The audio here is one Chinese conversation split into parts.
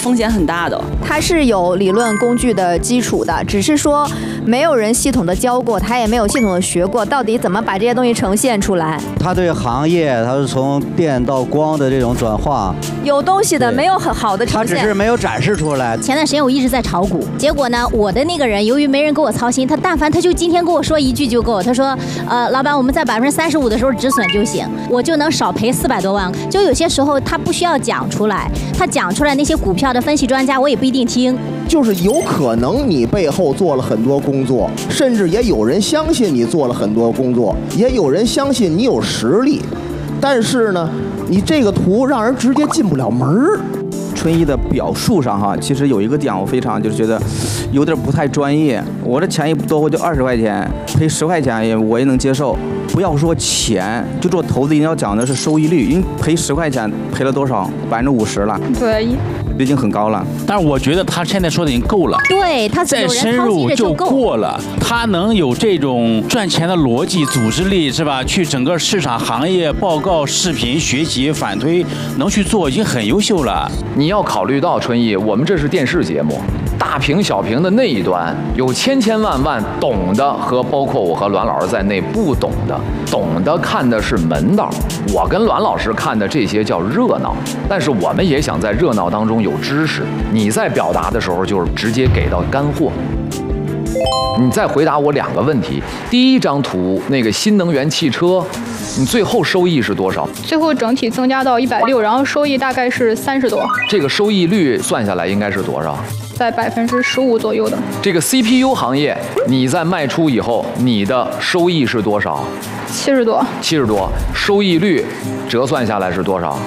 风险很大的。 它是有理论工具的基础的，只是说没有人系统的教过，他也没有系统的学过，到底怎么把这些东西呈现出来。 他对行业，他是从电到光的这种转化， 有东西的，没有很好的呈现。 他只是没有展示出来。 前段时间我一直在炒股，结果呢，我的那个人由于没人给我操心，他但凡他就今天跟我说一句就够，他说，老板，我们在35%的时候止损就行，我就能少赔400多万。就有些时候他不需要讲出来，他讲出来那些股票的分析专家我也不一定听。 就是有可能你背后做了很多工作，甚至也有人相信你做了很多工作，也有人相信你有实力，但是呢，你这个图让人直接进不了门儿。 春一的表述上哈，其实有一个点我非常就是觉得有点不太专业。我的钱也不多，我就20块钱，赔10块钱我也能接受。不要说钱，就做投资一定要讲的是收益率，因为赔10块钱赔了多少？50%了。 对。 已经很高了， 但是我觉得他现在说的已经够了， 对他再深入就过了。他能有这种赚钱的逻辑、组织力，是吧？去整个市场、行业报告、视频学习、反推，能去做，已经很优秀了。 你要考虑到春意，我们这是电视节目，大屏小屏的那一端有千万万懂的和包括我和栾老师在内不懂的，懂的看的是门道，我跟栾老师看的这些叫热闹，但是我们也想在热闹当中有知识，你在表达的时候就是直接给到干货。你再回答我2个问题，第一张图那个新能源汽车，你最后收益是多少？ 最后整体增加到160，然后收益大概是30多。 这个收益率算下来应该是多少？ 在15%左右的。 这个 CPU 行业，你在卖出以后，你的收益是多少 ？70多。 70多，收益率折算下来是多少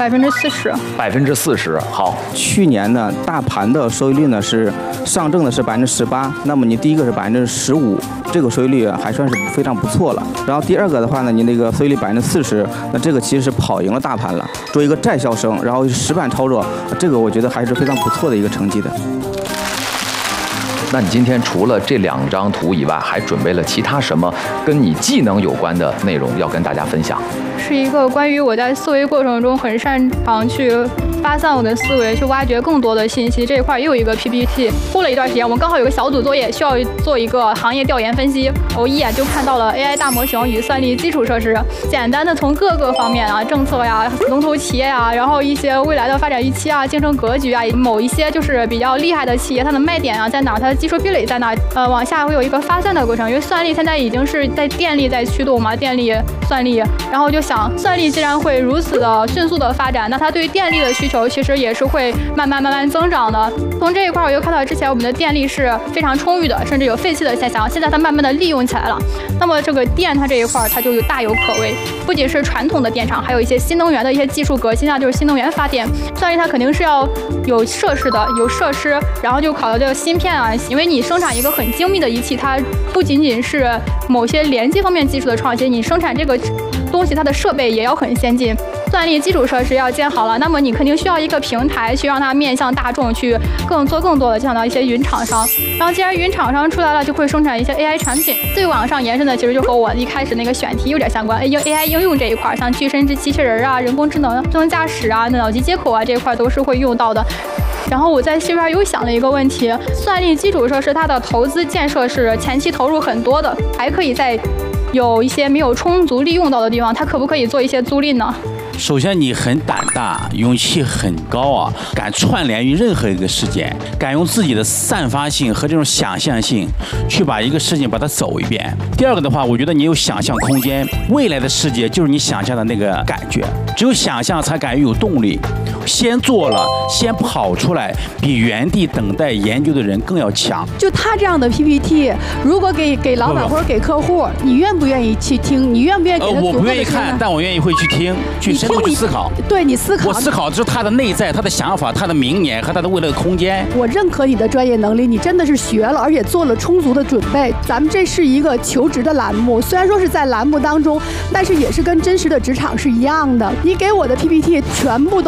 ？40%。 40%。好， 去年呢，大盘的收益率呢是上证的是18%，那么你第一个是15%，这个收益率还算是非常不错了。然后第二个的话呢，你那个收益率40%，那这个其实是跑赢了大盘了。作为一个债销生，然后实盘操作，这个我觉得还是非常不错的一个成绩的。 那你今天除了这2张图以外，还准备了其他什么跟你技能有关的内容要跟大家分享？ 是一个关于我在思维过程中很擅长去发散我的思维，去挖掘更多的信息。这一块也有一个 PPT， 过了一段时间，我们刚好有个小组作业需要做一个行业调研分析，我一眼就看到了 AI 大模型与算力基础设施，简单的从各个方面啊，政策呀、龙头企业呀，然后一些未来的发展预期啊、竞争格局啊，某一些就是比较厉害的企业，它的卖点啊在哪，它的技术壁垒在哪，往下会有一个发散的过程。因为算力现在已经是在电力在驱动嘛，电力、算力，然后就想算力既然会如此的迅速的发展，那它对于电力的需求其实也是会慢慢增长的。从这一块我又看到之前我们的电力是非常充裕的，甚至有废弃的现象，现在它慢慢的利用起来了。那么这个电它这一块它就大有可为，不仅是传统的电厂，还有一些新能源的一些技术革新啊，就是新能源发电。算力它肯定是要有设施的，有设施，然后就考虑这个芯片啊，因为你生产一个很精密的仪器，它不仅仅是某些连接方面技术的创新，你生产这个东西它的设备也要很先进。算力基础设施要建好了，那么你肯定需要一个平台去让它面向大众，去做更多的讲到一些云厂商。然后既然云厂商出来了，就会生产一些 AI 产品。最往上延伸的其实就和我一开始那个选题有点相关， AI 应用这一块，像具身之机器人啊、人工智能、智能驾驶啊、脑机接口啊这一块都是会用到的。然后我在这边又想了一个问题，算力基础设施它的投资建设是前期投入很多的，还可以在有一些没有充足利用到的地方，它可不可以做一些租赁呢？ 首先你很胆大，勇气很高啊，敢串联于任何一个事件，敢用自己的散发性和这种想象性去把一个事情把它走一遍。第二个的话，我觉得你有想象空间，未来的世界就是你想象的那个感觉，只有想象才敢有动力。先做了，先跑出来，比原地等待研究的人更要强。 就他这样的 PPT， 如果给老板或者给客户，你愿不愿意去听？你愿不愿意给他？ 我不愿意看，但我愿意会去听，去深入去思考。 对你思考， 我思考的是他的内在、他的想法、他的明年和他的未来的空间。 我认可你的专业能力，你真的是学了，而且做了充足的准备。咱们这是一个求职的栏目，虽然说是在栏目当中，但是也是跟真实的职场是一样的。你给我的 PPT 全部都是框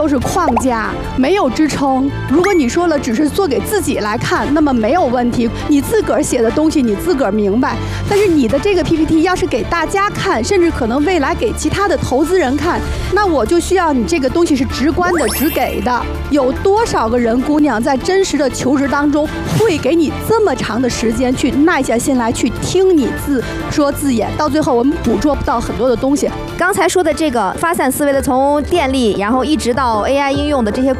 框架，没有支撑。如果你说了只是做给自己来看，那么没有问题，你自个儿写的东西你自个儿明白。但是你的这个 PPT 要是给大家看，甚至可能未来给其他的投资人看，那我就需要你这个东西是直观的、直给的。有多少个人姑娘在真实的求职当中会给你这么长的时间去耐下心来去听你自说自演，到最后我们捕捉不到很多的东西。 刚才说的这个发散思维的，从电力，然后一直到 AI 应用的这些